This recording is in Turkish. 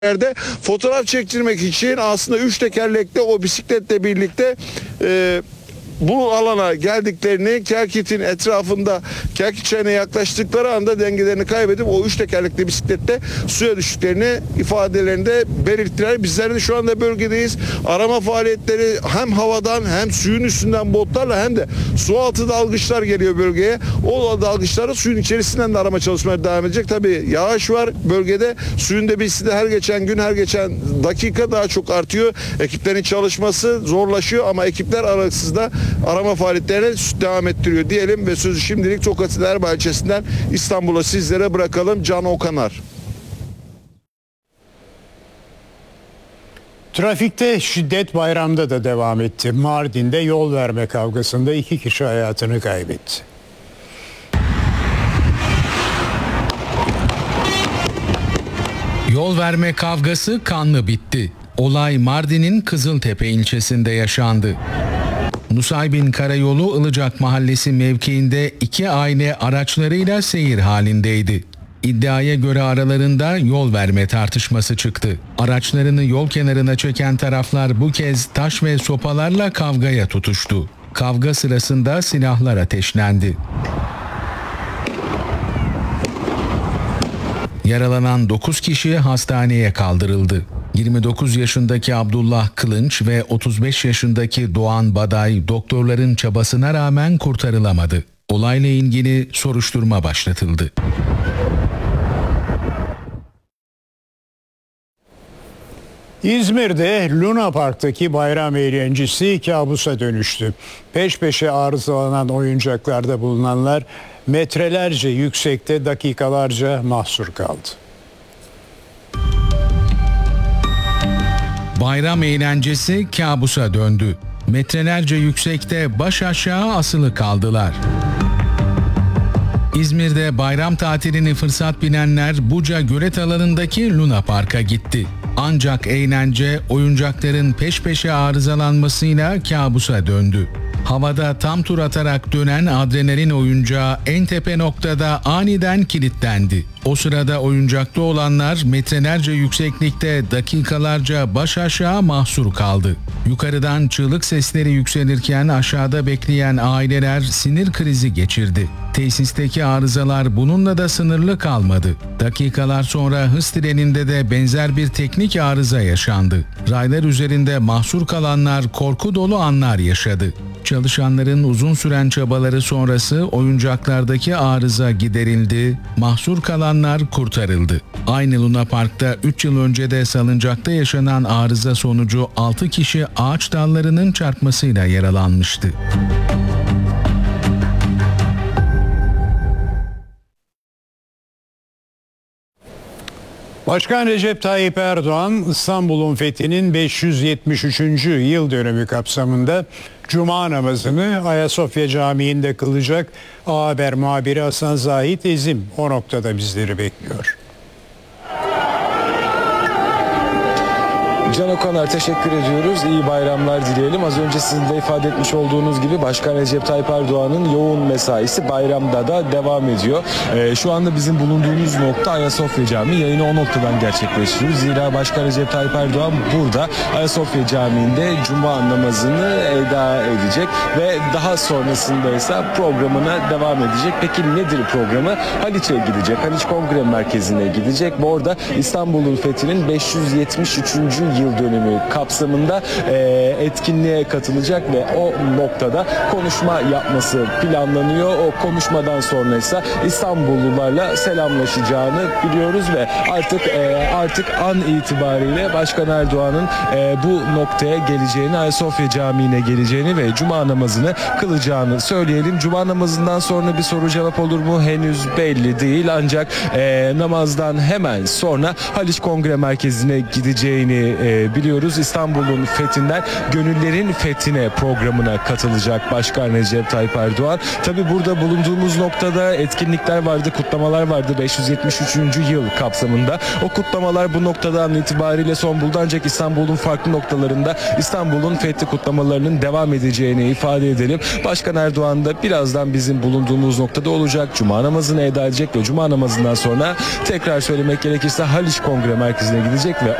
yerde fotoğraf çektirmek için aslında 3 tekerlekli o bisikletle birlikte bu alana geldiklerini, Kerkit'in etrafında Kerkit çayına yaklaştıkları anda dengelerini kaybedip o 3 tekerlekli bisiklette suya düştüklerini ifadelerinde belirttiler. Bizler de şu anda bölgedeyiz. Arama faaliyetleri hem havadan hem suyun üstünden botlarla hem de su altı dalgıçlar geliyor bölgeye. O dalgıçları suyun içerisinden de arama çalışmaları devam edecek. Tabii yağış var bölgede. Suyun debisi de her geçen gün, her geçen dakika daha çok artıyor. Ekiplerin çalışması zorlaşıyor ama ekipler aralıksız da arama faaliyetlerine devam ettiriyor diyelim ve sözü şimdilik Tokat Erbaa ilçesinden İstanbul'a sizlere bırakalım. Can Okanar. Trafikte şiddet bayramda da devam etti. Mardin'de yol verme kavgasında 2 kişi hayatını kaybetti. Yol verme kavgası kanlı bitti. Olay Mardin'in Kızıltepe ilçesinde yaşandı. Nusaybin Karayolu Ilıcak Mahallesi mevkiinde 2 aile araçlarıyla seyir halindeydi. İddiaya göre aralarında yol verme tartışması çıktı. Araçlarını yol kenarına çeken taraflar bu kez taş ve sopalarla kavgaya tutuştu. Kavga sırasında silahlar ateşlendi. Yaralanan 9 kişi hastaneye kaldırıldı. 29 yaşındaki Abdullah Kılınç ve 35 yaşındaki Doğan Baday doktorların çabasına rağmen kurtarılamadı. Olayla ilgili soruşturma başlatıldı. İzmir'de Luna Park'taki bayram eğlencesi kabusa dönüştü. Peş peşe arızalanan oyuncaklarda bulunanlar metrelerce yüksekte dakikalarca mahsur kaldı. Bayram eğlencesi kabusa döndü. Metrelerce yüksekte baş aşağı asılı kaldılar. İzmir'de bayram tatilini fırsat bilenler Buca gölet alanındaki Luna Park'a gitti. Ancak eğlence oyuncakların peş peşe arızalanmasıyla kabusa döndü. Havada tam tur atarak dönen adrenalin oyuncağı en tepe noktada aniden kilitlendi. O sırada oyuncakta olanlar metrelerce yükseklikte dakikalarca baş aşağı mahsur kaldı. Yukarıdan çığlık sesleri yükselirken aşağıda bekleyen aileler sinir krizi geçirdi. Tesisteki arızalar bununla da sınırlı kalmadı. Dakikalar sonra hız treninde de benzer bir teknik arıza yaşandı. Raylar üzerinde mahsur kalanlar korku dolu anlar yaşadı. Çalışanların uzun süren çabaları sonrası oyuncaklardaki arıza giderildi, mahsur kalanlar kurtarıldı. Aynı Luna Park'ta 3 yıl önce de salıncakta yaşanan arıza sonucu 6 kişi ağaç dallarının çarpmasıyla yaralanmıştı. Başkan Recep Tayyip Erdoğan, İstanbul'un fethinin 573. yıl dönümü kapsamında Cuma namazını Ayasofya Camii'nde kılacak. A Haber muhabiri Hasan Zahit Ezim o noktada bizleri bekliyor. Can Okanar, teşekkür ediyoruz. İyi bayramlar dileyelim. Az önce sizin de ifade etmiş olduğunuz gibi Başkan Recep Tayyip Erdoğan'ın yoğun mesaisi bayramda da devam ediyor. Şu anda bizim bulunduğumuz nokta Ayasofya Camii. Yayını o noktadan gerçekleştiriyoruz. Zira Başkan Recep Tayyip Erdoğan burada Ayasofya Camii'nde Cuma namazını eda edecek ve daha sonrasında ise programına devam edecek. Peki nedir programı? Haliç'e gidecek. Haliç Kongre Merkezi'ne gidecek. Bu arada İstanbul'un fethinin 573. yıl dönümü kapsamında etkinliğe katılacak ve o noktada konuşma yapması planlanıyor. O konuşmadan sonra ise İstanbullularla selamlaşacağını biliyoruz ve artık an itibariyle Başkan Erdoğan'ın bu noktaya geleceğini, Ayasofya Camii'ne geleceğini ve Cuma namazını kılacağını söyleyelim. Cuma namazından sonra bir soru cevap olur mu? Henüz belli değil. Ancak namazdan hemen sonra Haliç Kongre Merkezi'ne gideceğini biliyoruz. İstanbul'un fethinden gönüllerin fethine programına katılacak Başkan Recep Tayyip Erdoğan. Tabi burada bulunduğumuz noktada etkinlikler vardı, kutlamalar vardı 573. yıl kapsamında. O kutlamalar bu noktadan itibariyle son buldu, ancak İstanbul'un farklı noktalarında İstanbul'un fethi kutlamalarının devam edeceğini ifade edelim. Başkan Erdoğan da birazdan bizim bulunduğumuz noktada olacak. Cuma namazını eda edecek ve Cuma namazından sonra tekrar söylemek gerekirse Haliç Kongre Merkezi'ne gidecek ve